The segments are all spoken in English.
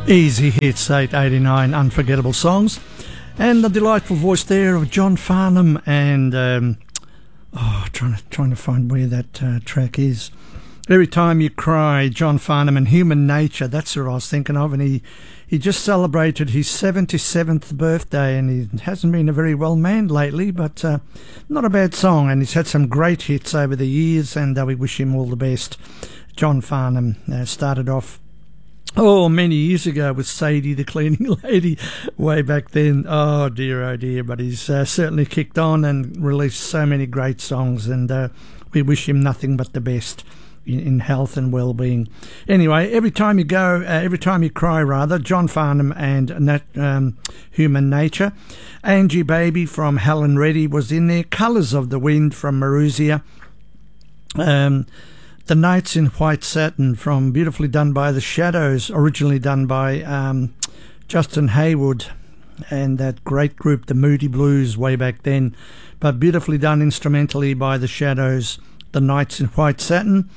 Easy Hits 889 Unforgettable Songs, and the delightful voice there of John Farnham, and trying to find where that track is. Every Time You Cry, John Farnham, and Human Nature, that's what I was thinking of. And he just celebrated his 77th birthday, and he hasn't been a very well man lately, but not a bad song, and he's had some great hits over the years, and we wish him all the best. John Farnham started off many years ago with Sadie the Cleaning Lady, way back then. Oh dear, but he's certainly kicked on and released so many great songs, and we wish him nothing but the best in health and well-being. Anyway, Every Time You Cry, John Farnham and Human Nature. Angie Baby from Helen Reddy was in there. Colours of the Wind from Maruzia. The Nights in White Satin from Beautifully Done by the Shadows, originally done by Justin Hayward and that great group, the Moody Blues, way back then, but beautifully done instrumentally by the Shadows. The Nights in White Satin.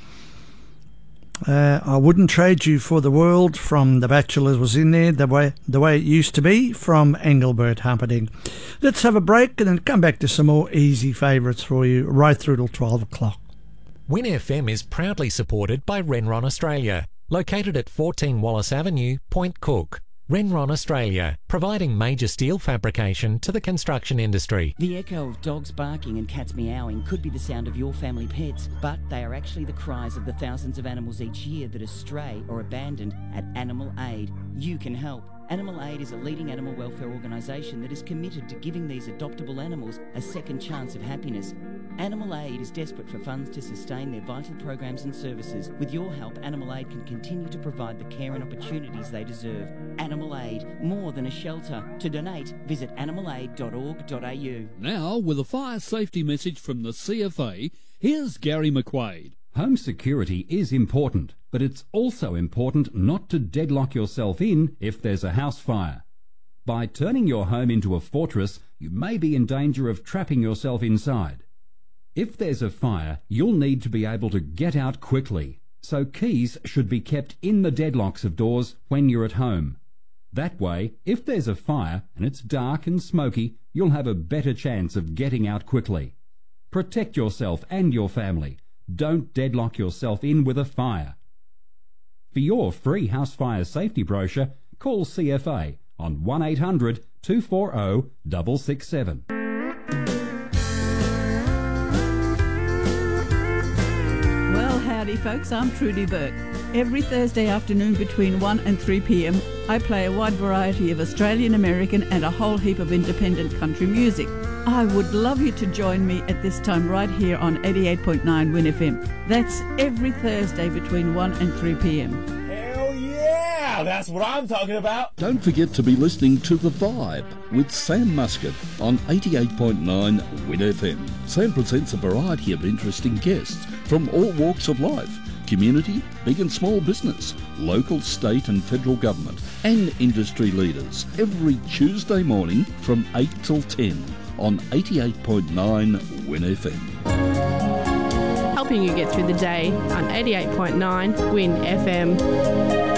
I Wouldn't Trade You for the World from The Bachelors was in there. The way It Used to Be from Engelbert Humperdinck. Let's have a break and then come back to some more easy favourites for you right through till 12 o'clock. Win FM is proudly supported by Renron Australia, located at 14 Wallace Avenue, Point Cook. Renron Australia, providing major steel fabrication to the construction industry. The echo of dogs barking and cats meowing could be the sound of your family pets, but they are actually the cries of the thousands of animals each year that are stray or abandoned at Animal Aid. You can help. Animal Aid is a leading animal welfare organisation that is committed to giving these adoptable animals a second chance of happiness. Animal Aid is desperate for funds to sustain their vital programs and services. With your help, Animal Aid can continue to provide the care and opportunities they deserve. Animal Aid, more than a shelter. To donate, visit animalaid.org.au. Now, with a fire safety message from the CFA, here's Gary McQuaid. Home security is important, but it's also important not to deadlock yourself in if there's a house fire. By turning your home into a fortress, you may be in danger of trapping yourself inside. If there's a fire, you'll need to be able to get out quickly, so keys should be kept in the deadlocks of doors when you're at home. That way, if there's a fire and it's dark and smoky, you'll have a better chance of getting out quickly. Protect yourself and your family. Don't deadlock yourself in with a fire. For your free house fire safety brochure, call CFA on 1800 240 667. Well, howdy folks, I'm Trudy Burke. Every Thursday afternoon between 1 and 3 p.m, I play a wide variety of Australian, American and a whole heap of independent country music. I would love you to join me at this time right here on 88.9 Win FM. That's every Thursday between 1 and 3 p.m. Hell yeah! That's what I'm talking about! Don't forget to be listening to The Vibe with Sam Muscat on 88.9 Win FM. Sam presents a variety of interesting guests from all walks of life. Community, big and small business, local, state and federal government and industry leaders every Tuesday morning from 8 till 10 on 88.9 Win FM. Helping you get through the day on 88.9 Win FM.